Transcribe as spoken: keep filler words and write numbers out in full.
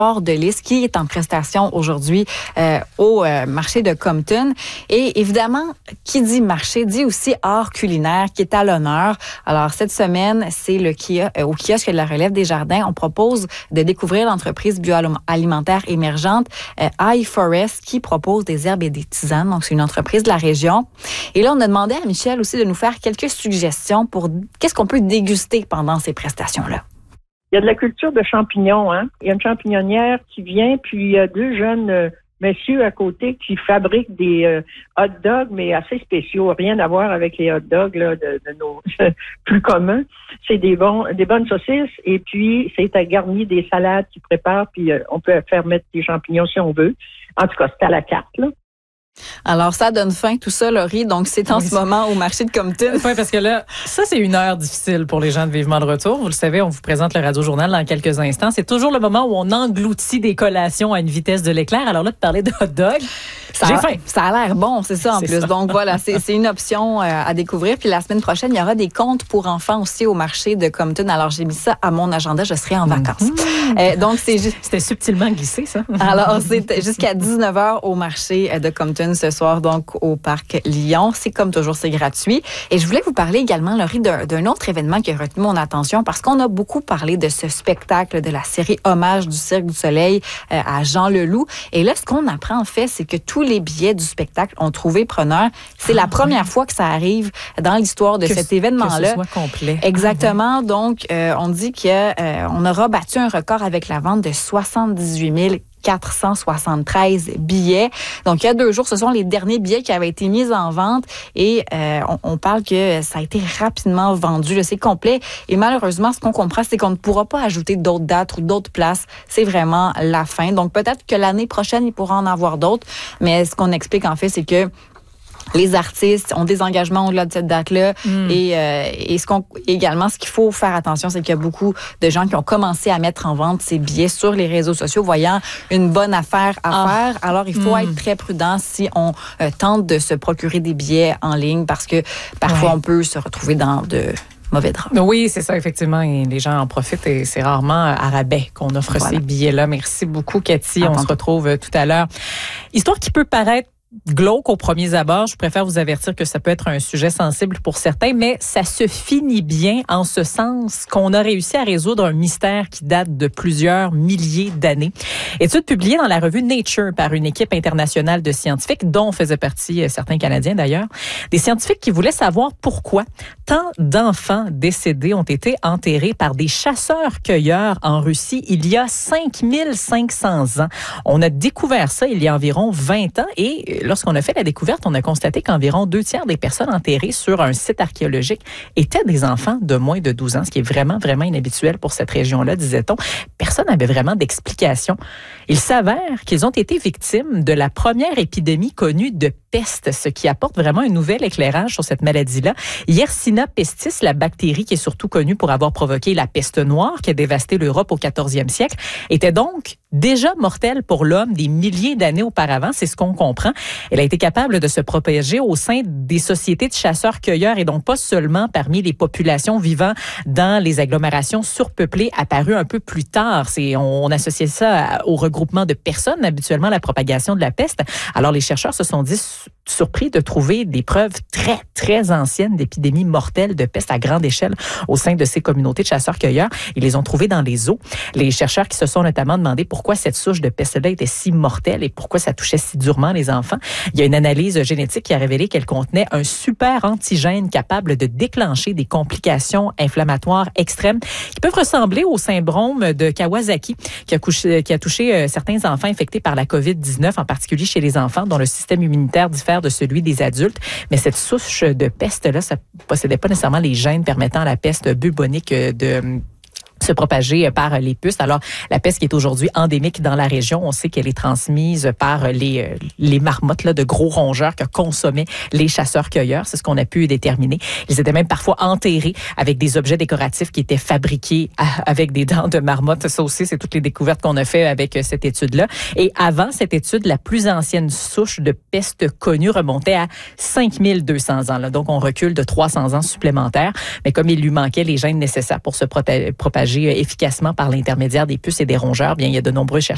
de Lys qui est en prestation aujourd'hui euh, au euh, marché de Compton. Et évidemment, qui dit marché dit aussi art culinaire qui est à l'honneur. Alors cette semaine, c'est le kiosque, euh, au kiosque de la Relève des Jardins. On propose de découvrir l'entreprise bioalimentaire émergente euh, iForest qui propose des herbes et des tisanes. Donc c'est une entreprise de la région. Et là, on a demandé à Michel aussi de nous faire quelques suggestions pour qu'est-ce qu'on peut déguster pendant ces prestations-là. Il y a de la culture de champignons, hein. Il y a une champignonnière qui vient, puis il y a deux jeunes euh, messieurs à côté qui fabriquent des euh, hot dogs, mais assez spéciaux. Rien à voir avec les hot dogs là, de, de nos plus communs. C'est des bons, des bonnes saucisses, et puis c'est garni des salades qu'ils préparent, puis euh, on peut faire mettre des champignons si on veut. En tout cas, c'est à la carte, là. Alors, ça donne faim, tout ça, Laurie. Donc, c'est en oui, ce moment au marché de Compton. Oui, parce que là, ça, c'est une heure difficile pour les gens de Vivement de retour. Vous le savez, on vous présente le Radio-Journal dans quelques instants. C'est toujours le moment où on engloutit des collations à une vitesse de l'éclair. Alors là, de parler de hot dog, j'ai faim. Ça a l'air bon, c'est ça en c'est plus. Ça. Donc, voilà, c'est, c'est une option euh, à découvrir. Puis la semaine prochaine, il y aura des contes pour enfants aussi au marché de Compton. Alors, j'ai mis ça à mon agenda. Je serai en vacances. Mmh. Euh, donc, c'est juste... C'était subtilement glissé, ça. Alors, c'est jusqu'à dix-neuf heures au marché de Compton ce soir, donc au Parc Lyon. C'est comme toujours, c'est gratuit. Et je voulais vous parler également, Laurie, d'un, d'un autre événement qui a retenu mon attention parce qu'on a beaucoup parlé de ce spectacle de la série Hommage du Cirque du Soleil euh, à Jean Leloup. Et là, ce qu'on apprend en fait, c'est que tous les billets du spectacle ont trouvé preneur. C'est ah, la première oui. fois que ça arrive dans l'histoire de que, cet événement-là. Que ce soit complet. Exactement. Ah, oui. Donc, euh, on dit qu'on euh, aura battu un record avec la vente de soixante-dix-huit mille quatre cent soixante-treize billets. Donc, il y a deux jours, ce sont les derniers billets qui avaient été mis en vente et euh, on, on parle que ça a été rapidement vendu. Là, c'est complet. Et malheureusement, ce qu'on comprend, c'est qu'on ne pourra pas ajouter d'autres dates ou d'autres places. C'est vraiment la fin. Donc, peut-être que l'année prochaine, il pourra en avoir d'autres. Mais ce qu'on explique, en fait, c'est que les artistes ont des engagements au-delà de cette date-là. Mm. Et, euh, et ce qu'on, également, ce qu'il faut faire attention, c'est qu'il y a beaucoup de gens qui ont commencé à mettre en vente ces billets sur les réseaux sociaux, voyant une bonne affaire à ah. faire. Alors, il faut mm. être très prudent si on euh, tente de se procurer des billets en ligne parce que parfois, ouais. on peut se retrouver dans de... mauvais drap. Oui, c'est ça, effectivement. Et les gens en profitent et c'est rarement à rabais qu'on offre voilà. ces billets-là. Merci beaucoup, Cathy. Attends. On se retrouve tout à l'heure. Histoire qui peut paraître glauque aux premiers abords, je préfère vous avertir que ça peut être un sujet sensible pour certains, mais ça se finit bien en ce sens qu'on a réussi à résoudre un mystère qui date de plusieurs milliers d'années. Étude publiée dans la revue Nature par une équipe internationale de scientifiques, dont faisaient partie certains Canadiens d'ailleurs, des scientifiques qui voulaient savoir pourquoi tant d'enfants décédés ont été enterrés par des chasseurs-cueilleurs en Russie il y a cinq mille cinq cents ans. On a découvert ça il y a environ vingt ans et lorsqu'on a fait la découverte, on a constaté qu'environ deux tiers des personnes enterrées sur un site archéologique étaient des enfants de moins de douze ans, ce qui est vraiment, vraiment inhabituel pour cette région-là, disait-on. Personne n'avait vraiment d'explication. Il s'avère qu'ils ont été victimes de la première épidémie connue de peste, ce qui apporte vraiment un nouvel éclairage sur cette maladie-là. Yersinia pestis, la bactérie qui est surtout connue pour avoir provoqué la peste noire qui a dévasté l'Europe au quatorzième siècle, était donc déjà mortelle pour l'homme des milliers d'années auparavant, c'est ce qu'on comprend. Elle a été capable de se propager au sein des sociétés de chasseurs-cueilleurs et donc pas seulement parmi les populations vivant dans les agglomérations surpeuplées apparues un peu plus tard. C'est, on, on associait ça au regroupement de personnes, habituellement la propagation de la peste. Alors les chercheurs se sont dit surpris de trouver des preuves très, très anciennes d'épidémies mortelles de peste à grande échelle au sein de ces communautés de chasseurs-cueilleurs. Ils les ont trouvées dans les eaux. Les chercheurs qui se sont notamment demandé pourquoi cette souche de peste-là était si mortelle et pourquoi ça touchait si durement les enfants. Il y a une analyse génétique qui a révélé qu'elle contenait un super antigène capable de déclencher des complications inflammatoires extrêmes qui peuvent ressembler au syndrome de Kawasaki qui a, couché, qui a touché certains enfants infectés par la covid dix-neuf, en particulier chez les enfants dont le système immunitaire diffère de celui des adultes. Mais cette souche de peste-là, ça possédait pas nécessairement les gènes permettant à la peste bubonique de se propager par les puces. Alors, la peste qui est aujourd'hui endémique dans la région, on sait qu'elle est transmise par les, les marmottes là, de gros rongeurs que consommaient les chasseurs-cueilleurs. C'est ce qu'on a pu déterminer. Ils étaient même parfois enterrés avec des objets décoratifs qui étaient fabriqués avec des dents de marmotte. Ça aussi, c'est toutes les découvertes qu'on a fait avec cette étude-là. Et avant cette étude, la plus ancienne souche de peste connue remontait à cinq mille deux cents ans. Là. Donc, on recule de trois cents ans supplémentaires. Mais comme il lui manquait les gènes nécessaires pour se propager efficacement par l'intermédiaire des puces et des rongeurs, bien, il y a de nombreux chercheurs